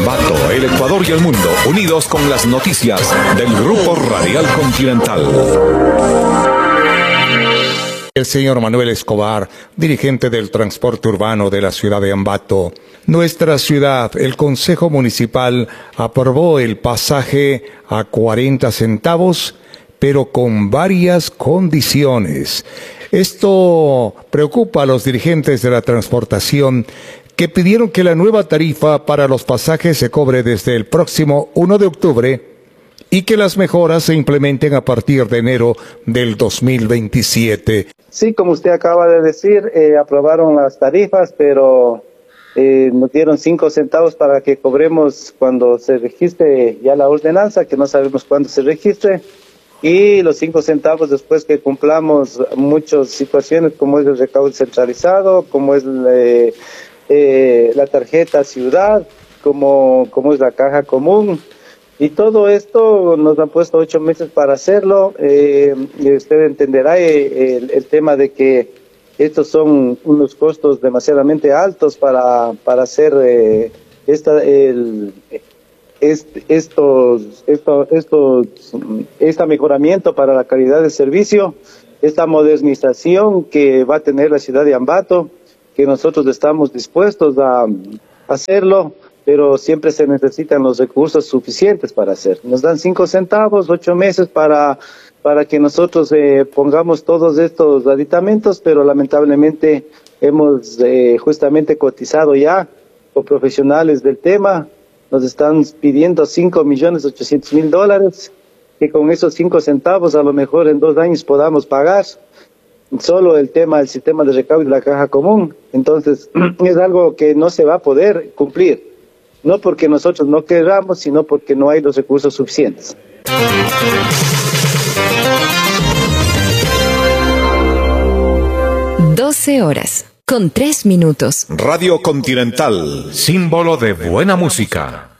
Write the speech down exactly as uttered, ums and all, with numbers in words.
Ambato, el Ecuador y el mundo, unidos con las noticias del Grupo Radial Continental. El señor Manuel Escobar, dirigente del transporte urbano de la ciudad de Ambato. Nuestra ciudad, el Consejo Municipal, aprobó el pasaje a cuarenta centavos, pero con varias condiciones. Esto preocupa a los dirigentes de la transportación, que pidieron que la nueva tarifa para los pasajes se cobre desde el próximo primero de octubre y que las mejoras se implementen a partir de enero del dos mil veintisiete. Sí, como usted acaba de decir, eh, aprobaron las tarifas, pero eh, nos dieron cinco centavos para que cobremos cuando se registre ya la ordenanza, que no sabemos cuándo se registre, y los cinco centavos después que cumplamos muchas situaciones, como es el recaudo centralizado, como es eh, eh, la tarjeta ciudad, como, como es la caja común. Y todo esto nos han puesto ocho meses para hacerlo. Eh, y usted entenderá eh, el, el tema de que estos son unos costos demasiadamente altos para, para hacer eh, esta, el, est, estos, estos, estos, este mejoramiento para la calidad del servicio, esta modernización que va a tener la ciudad de Ambato, que nosotros estamos dispuestos a hacerlo, pero siempre se necesitan los recursos suficientes para hacer. Nos dan cinco centavos, ocho meses para, para que nosotros eh, pongamos todos estos aditamentos, pero lamentablemente hemos eh, justamente cotizado ya con profesionales del tema. Nos están pidiendo cinco millones ochocientos mil dólares, que con esos cinco centavos a lo mejor en dos años podamos pagar solo el tema del sistema de recaudo de la caja común. Entonces es algo que no se va a poder cumplir. No porque nosotros no queramos, sino porque no hay los recursos suficientes. doce horas, con tres minutos. Radio Continental, símbolo de buena música.